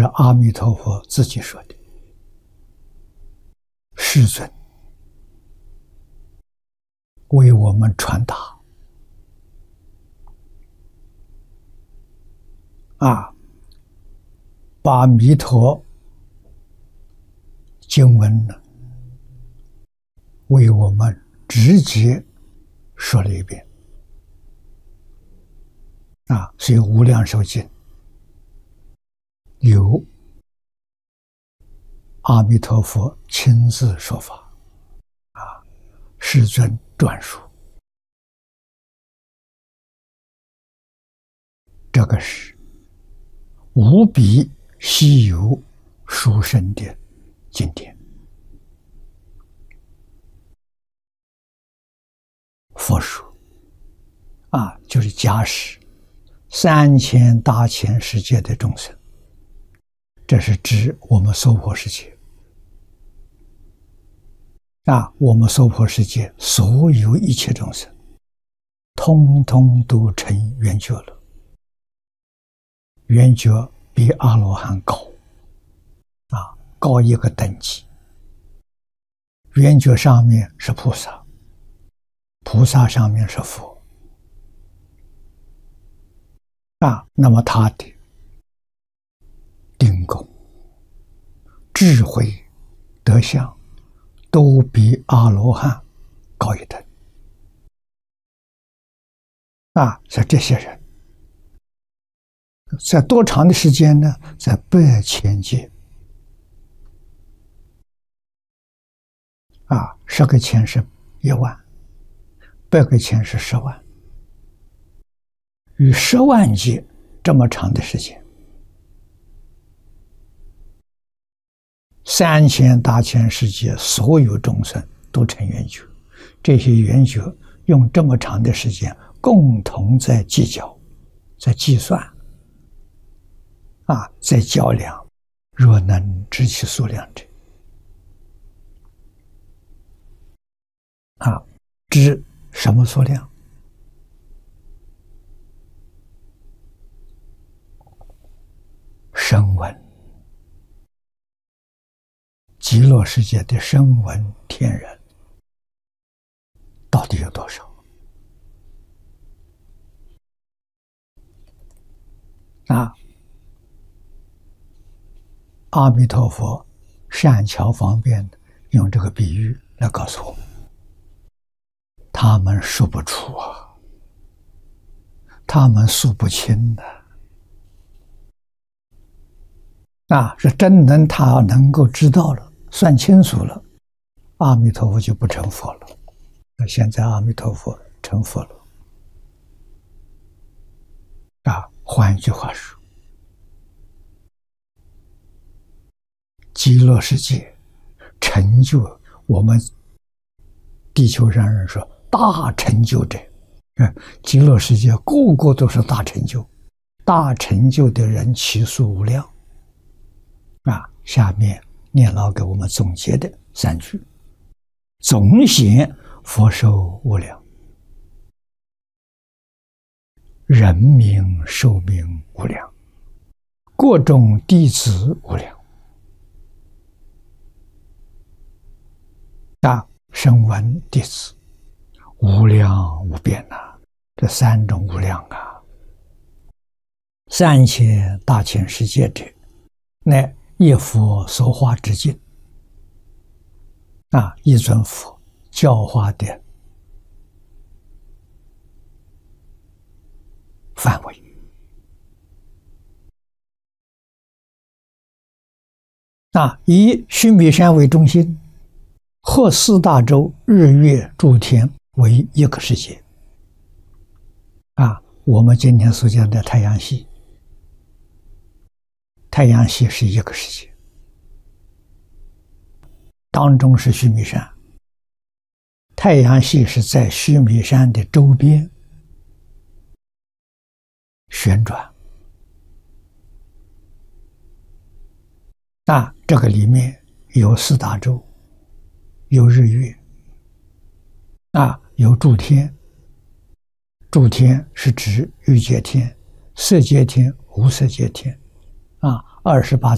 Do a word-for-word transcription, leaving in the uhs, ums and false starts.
是阿弥陀佛自己说的。世尊为我们传达啊，把弥陀经文呢为我们直接说了一遍啊，所以《无量寿经》有阿弥陀佛亲自说法啊，世尊转述，这个是无比稀有殊胜的经典。佛说啊，就是假使三千大千世界的众生，这是指我们娑婆世界啊，我们娑婆世界所有一切众生，通通都成圆觉了。圆觉比阿罗汉高啊，高一个等级。圆觉上面是菩萨，菩萨上面是佛啊，那么他的定功、智慧、德相都比阿罗汉高一等啊！所以这些人在多长的时间呢？在百千劫啊，十个千是一万，百个千是十万，与十万劫这么长的时间，三千大千世界所有众生都成圆觉，这些圆觉用这么长的时间共同在计较，在计算啊，在较量，若能知其数量者啊，知什么数量？声闻，极乐世界的声闻天人到底有多少啊？阿弥陀佛善巧方便用这个比喻来告诉我们，他们数不出啊，他们数不清的啊，是真能他能够知道了，算清楚了，阿弥陀佛就不成佛了。那现在阿弥陀佛成佛了啊，换一句话说，极乐世界成就我们地球上人说大成就者，极乐世界个个都是大成就，大成就的人其数无量啊。下面念老给我们总结的三句：总显佛寿无量，人民寿命无量，各种弟子无量啊，声闻弟子无量无边呐、啊，这三种无量啊，三千大千世界者，乃一佛所化之境啊，一尊佛教化的范围啊，以须弥山为中心，和四大洲、日月诸天为一个世界啊，我们今天所讲的太阳系，太阳系是一个世界，当中是须弥山，太阳系是在须弥山的周边旋转啊，这个里面有四大洲，有日月啊，有诸天，诸天是指欲界天、色界天、无色界天啊，二十八